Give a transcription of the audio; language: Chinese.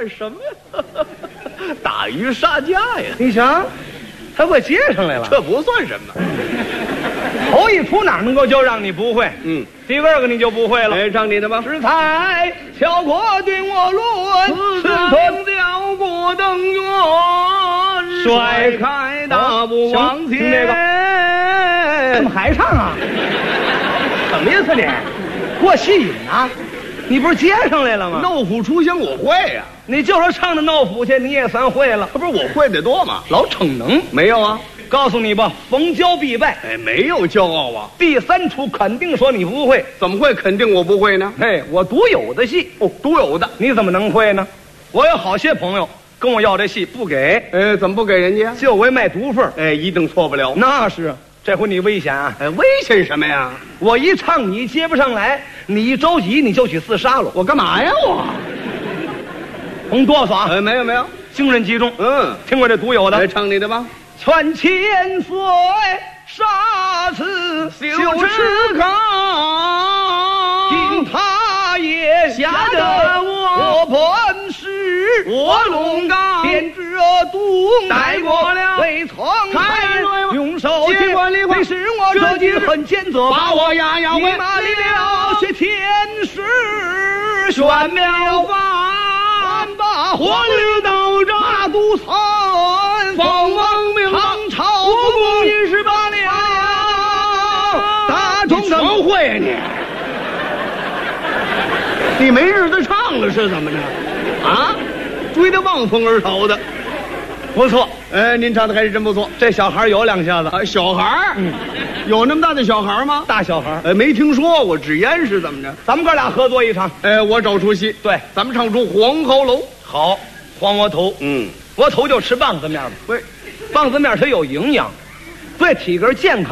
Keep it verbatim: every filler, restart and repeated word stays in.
算什么呀？打鱼杀家呀！ 你想，他快接上来了， 这不算什么。 头一出哪能够就让你不会？ 嗯， 第二个你就不会了。 来唱你的吧。 是才巧国对我论， 四通辽国登月，甩开大步往前。 听这个，怎么还唱啊？什么意思你？给我吸引啊！你不是接上来了吗？ 闹府出行我会呀、啊， 你就说唱到闹府去，你也算会了。 可不是我会得多吗？ 老逞能。 没有啊， 告诉你吧，逢骄必败。 哎，没有骄傲啊。 第三出肯定说你不会， 怎么会肯定我不会呢？ 哎，我独有的戏哦，独有的， 你怎么能会呢？我有好些朋友跟我要这戏，不给。 哎，怎么不给人家？ 就为卖毒份。 哎，一定错不了。 那是，这回你危险啊！ 哎，危险什么呀？ 我一唱你接不上来，你一着急你就去自杀了。 我干嘛呀我？ 甭哆嗦啊！ 哎，没有没有， 精神集中。 嗯， 听过这独有的。 来唱你的吧。 劝千岁杀死羞耻高， 因他也吓得我本是卧龙岗， 编织毒带过了未曾开用手接管理为使我这句很艰责， 把我压压为马里了却天使玄妙法， 把火里斗战大都参凤凰鸣唐朝不共一十八了，大众全会啊你！你没日子唱了是怎么着？啊，追得望风而逃的， 不错。 哎，您唱的还是真不错。 这小孩有两下子。 啊，小孩儿， 嗯， 有那么大的小孩吗？ 大小孩。 哎，没听说过，纸烟是怎么着？ 咱们哥俩合作一场。 哎，我找出戏。 对， 咱们唱出黄鹤楼。 好，黄窝头。 嗯， 窝头就吃棒子面吧。 喂， 棒子面它有营养，对体格健康